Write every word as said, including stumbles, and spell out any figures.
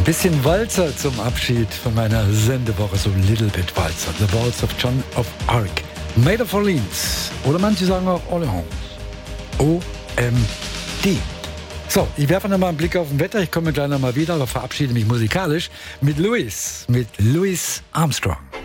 Ein bisschen Walzer zum Abschied von meiner Sendewoche, so Little Bit Walzer. The Waltz of John of Arc. Made of Orleans. Oder manche sagen auch Orleans. O M D. So, ich werfe noch mal einen Blick auf den Wetter. Ich komme gleich noch mal wieder, aber verabschiede mich musikalisch mit Louis, mit Louis Armstrong.